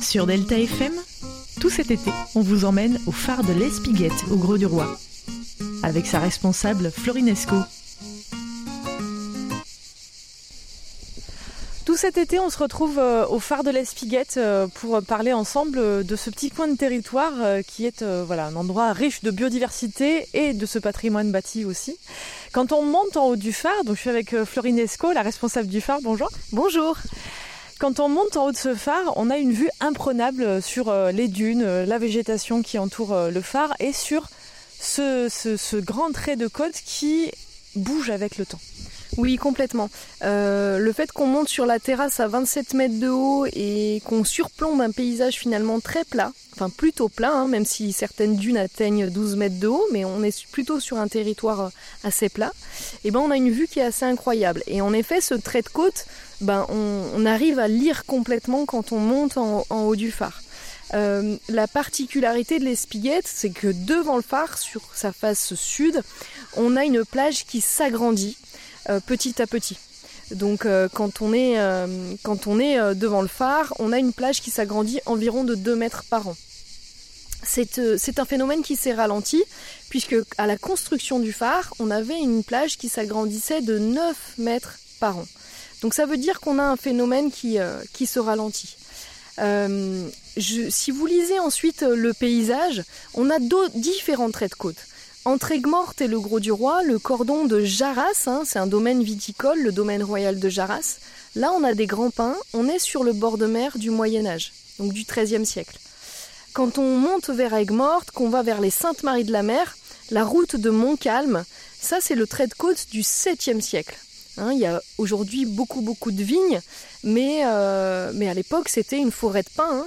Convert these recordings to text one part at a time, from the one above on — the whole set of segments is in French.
Sur Delta FM, tout cet été, on vous emmène au phare de l'Espiguette, au Grau-du-Roi, avec sa responsable Florinesco. Tout cet été, on se retrouve au phare de l'Espiguette pour parler ensemble de ce petit coin de territoire qui est un endroit riche de biodiversité et de ce patrimoine bâti aussi. Quand on monte en haut du phare, donc je suis avec Florinesco, la responsable du phare, bonjour. Bonjour. Quand on monte en haut de ce phare, on a une vue imprenable sur les dunes, la végétation qui entoure le phare et sur ce grand trait de côte qui bouge avec le temps. Oui, complètement. Le fait qu'on monte sur la terrasse à 27 mètres de haut et qu'on surplombe un paysage finalement très plat, enfin plutôt plat, même si certaines dunes atteignent 12 mètres de haut, mais on est plutôt sur un territoire assez plat, et on a une vue qui est assez incroyable. Et en effet, ce trait de côte, on arrive à lire complètement quand on monte en haut du phare. La particularité de l'Espiguette, c'est que devant le phare, sur sa face sud, on a une plage qui s'agrandit petit à petit. Donc quand on est devant le phare, on a une plage qui s'agrandit environ de 2 mètres par an. C'est un phénomène qui s'est ralenti, puisque à la construction du phare, on avait une plage qui s'agrandissait de 9 mètres par an. Donc ça veut dire qu'on a un phénomène qui se ralentit. Si vous lisez ensuite le paysage, on a différents traits de côte. Entre Aigues-Mortes et le Grau-du-Roi, le cordon de Jarras, c'est un domaine viticole, le domaine royal de Jarras. Là, on a des grands pins, on est sur le bord de mer du Moyen-Âge, donc du XIIIe siècle. Quand on monte vers Aigues-Mortes, qu'on va vers les Saintes-Maries-de-la-Mer, la route de Montcalm, ça c'est le trait de côte du 7e siècle. Il y a aujourd'hui beaucoup de vignes, mais à l'époque c'était une forêt de pins,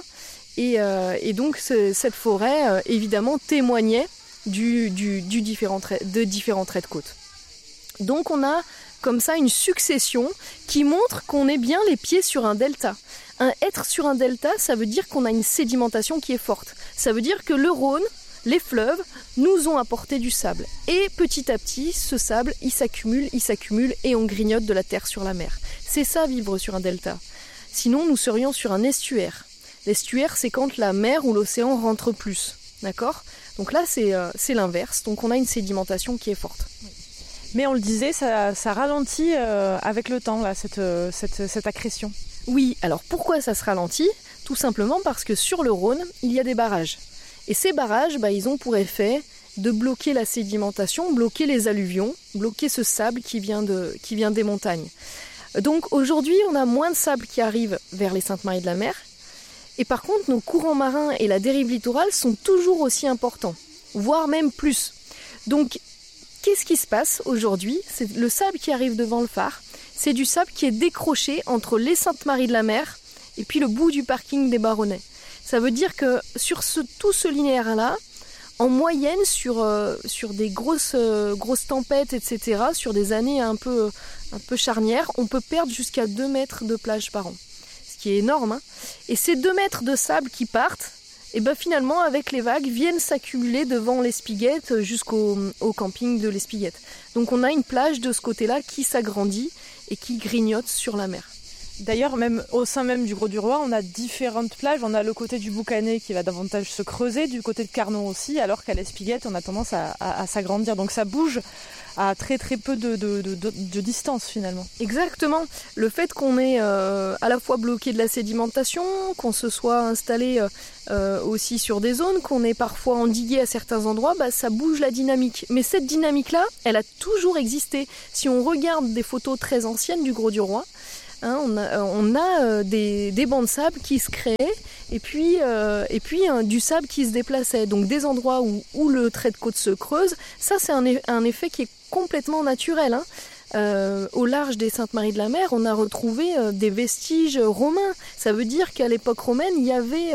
et donc cette forêt évidemment témoignait de différents traits de côte. Donc on a comme ça une succession qui montre qu'on est bien les pieds sur un delta. Être sur un delta, ça veut dire qu'on a une sédimentation qui est forte. Ça veut dire que le Rhône, les fleuves, nous ont apporté du sable. Et petit à petit, ce sable, il s'accumule et on grignote de la terre sur la mer. C'est ça, vivre sur un delta. Sinon, nous serions sur un estuaire. L'estuaire, c'est quand la mer ou l'océan rentre plus. D'accord ? Donc là, c'est l'inverse. Donc on a une sédimentation qui est forte. Mais on le disait, ça ralentit avec le temps, là, cette accrétion. Oui, alors pourquoi ça se ralentit ? Tout simplement parce que sur le Rhône, il y a des barrages. Et ces barrages, ils ont pour effet de bloquer la sédimentation, bloquer les alluvions, bloquer ce sable qui vient des montagnes. Donc aujourd'hui, on a moins de sable qui arrive vers les Saintes-Maries-de-la-Mer. Et par contre, nos courants marins et la dérive littorale sont toujours aussi importants, voire même plus. Donc, qu'est-ce qui se passe aujourd'hui ? C'est le sable qui arrive devant le phare. C'est du sable qui est décroché entre les Saintes-Maries-de-la-Mer et puis le bout du parking des Baronnets. Ça veut dire que sur tout ce linéaire-là, en moyenne, sur des grosses tempêtes, etc., sur des années un peu charnières, on peut perdre jusqu'à 2 mètres de plage par an. Ce qui est énorme. Et ces 2 mètres de sable qui partent, finalement, avec les vagues, viennent s'accumuler devant l'Espiguette jusqu'au camping de l'Espiguette. Donc on a une plage de ce côté-là qui s'agrandit et qui grignote sur la mer. D'ailleurs, même au sein même du Grau-du-Roi, on a différentes plages. On a le côté du Boucanet qui va davantage se creuser, du côté de Carnon aussi, alors qu'à l'Espiguette, on a tendance à s'agrandir. Donc ça bouge à très peu de distance finalement. Exactement. Le fait qu'on ait à la fois bloqué de la sédimentation, qu'on se soit installé aussi sur des zones, qu'on ait parfois endigué à certains endroits, ça bouge la dynamique. Mais cette dynamique-là, elle a toujours existé. Si on regarde des photos très anciennes du Grau-du-Roi, on a des bancs de sable qui se créaient et puis du sable qui se déplaçait. Donc des endroits où le trait de côte se creuse, ça c'est un effet qui est complètement naturel. Au large des Saintes-Maries-de-la-Mer, on a retrouvé des vestiges romains. Ça veut dire qu'à l'époque romaine, il y avait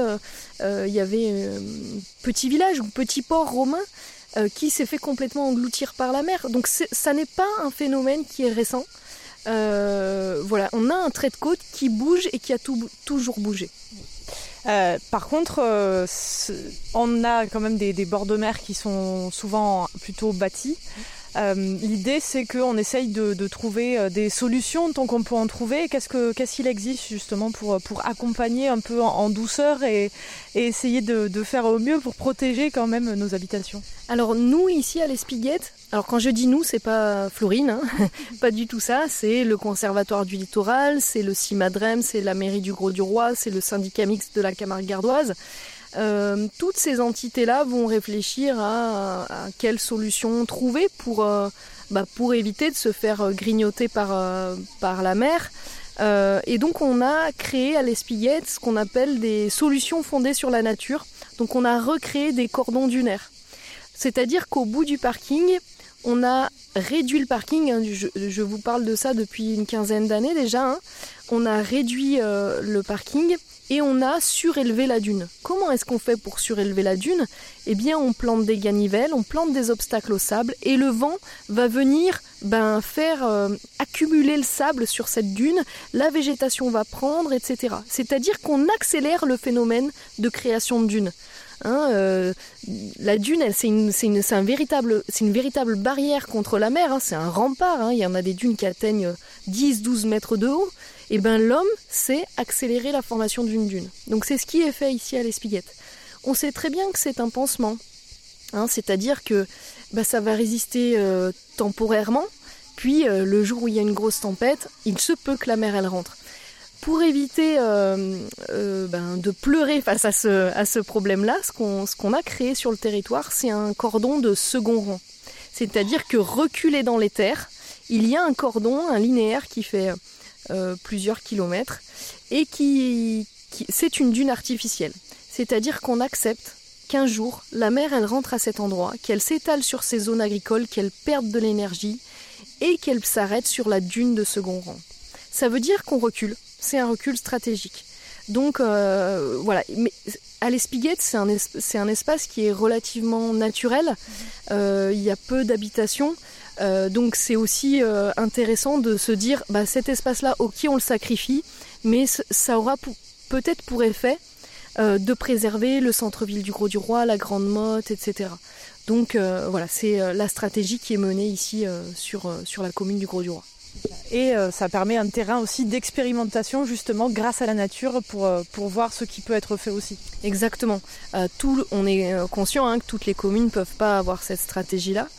petit village ou petit port romain qui s'est fait complètement engloutir par la mer. Donc ça n'est pas un phénomène qui est récent. On a un trait de côte qui bouge et qui a toujours bougé. Par contre, on a quand même des bords de mer qui sont souvent plutôt bâtis. L'idée, c'est qu'on essaye de trouver des solutions tant qu'on peut en trouver. Qu'est-ce qu'il existe justement pour accompagner un peu en douceur et essayer de faire au mieux pour protéger quand même nos habitations? Alors nous, ici à l'Espiguette, alors quand je dis nous, c'est pas Florine, hein, pas du tout ça, c'est le Conservatoire du Littoral, c'est le CIMADREM, c'est la mairie du Grau-du-Roi, c'est le syndicat mixte de la Camargue gardoise. Toutes ces entités-là vont réfléchir à quelle solution trouver pour éviter de se faire grignoter par la mer. Et donc on a créé à l'Espiguette ce qu'on appelle des solutions fondées sur la nature. Donc on a recréé des cordons dunaires. C'est-à-dire qu'au bout du parking, on a réduit le parking, hein, je vous parle de ça depuis une quinzaine d'années déjà, hein. On a réduit le parking et on a surélevé la dune. Comment est-ce qu'on fait pour surélever la dune? Eh bien on plante des ganivelles, on plante des obstacles au sable et le vent va venir faire accumuler le sable sur cette dune, la végétation va prendre, etc. C'est-à-dire qu'on accélère le phénomène de création de dunes. La dune, c'est une véritable barrière contre la mer, hein, c'est un rempart, hein, il y en a des dunes qui atteignent 10-12 mètres de haut, et l'homme sait accélérer la formation d'une dune. Donc c'est ce qui est fait ici à l'Espiguette. On sait très bien que c'est un pansement, hein, c'est-à-dire que ça va résister temporairement, puis le jour où il y a une grosse tempête, il se peut que la mer elle rentre. Pour éviter de pleurer face à ce problème-là, ce qu'on a créé sur le territoire, c'est un cordon de second rang. C'est-à-dire que reculé dans les terres, il y a un cordon, un linéaire qui fait plusieurs kilomètres et c'est une dune artificielle. C'est-à-dire qu'on accepte qu'un jour, la mer elle rentre à cet endroit, qu'elle s'étale sur ces zones agricoles, qu'elle perde de l'énergie et qu'elle s'arrête sur la dune de second rang. Ça veut dire qu'on recule. C'est un recul stratégique. Donc voilà, mais à l'Espiguette, c'est un espace qui est relativement naturel. Il y a peu d'habitations, donc c'est aussi intéressant de se dire, cet espace-là, ok, on le sacrifie, mais ça aura peut-être pour effet de préserver le centre-ville du Grau-du-Roi, la Grande Motte, etc. Donc voilà, c'est la stratégie qui est menée ici sur la commune du Grau-du-Roi. Et ça permet un terrain aussi d'expérimentation justement grâce à la nature pour voir ce qui peut être fait aussi. Exactement. On est conscient que toutes les communes ne peuvent pas avoir cette stratégie-là.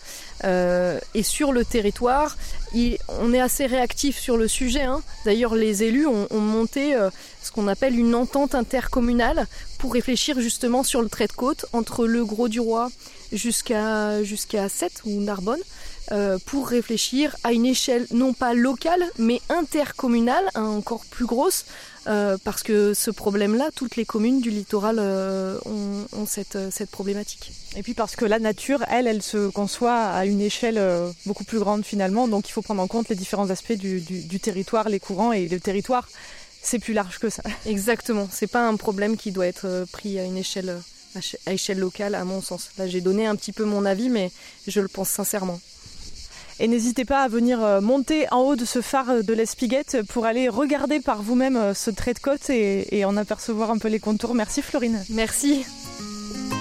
Et sur le territoire, on est assez réactif sur le sujet. D'ailleurs, les élus ont monté ce qu'on appelle une entente intercommunale pour réfléchir justement sur le trait de côte entre le Grau-du-Roi jusqu'à Sète ou Narbonne. Pour réfléchir à une échelle non pas locale mais intercommunale, encore plus grosse, parce que ce problème-là, toutes les communes du littoral ont cette problématique. Et puis parce que la nature, elle se conçoit à une échelle beaucoup plus grande finalement, donc il faut prendre en compte les différents aspects du territoire, les courants, et le territoire, c'est plus large que ça. Exactement, c'est pas un problème qui doit être pris à une échelle locale à mon sens. Là j'ai donné un petit peu mon avis, mais je le pense sincèrement. Et n'hésitez pas à venir monter en haut de ce phare de l'Espiguette pour aller regarder par vous-même ce trait de côte et en apercevoir un peu les contours. Merci Florine. Merci.